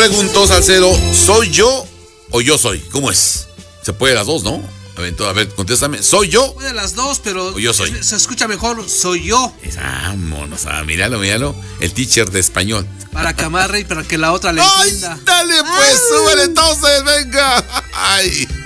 pregunto, Salcedo, ¿soy yo o yo soy? ¿Cómo es? Se puede las dos, ¿no? A ver, contéstame. ¿Soy yo? Puede las dos, pero o yo soy. Se escucha mejor, soy yo. Vámonos, míralo. El teacher de español. Para que amarre y para que la otra le entienda. ¡Ay, dale pues, súbele entonces, venga! ¡Ay!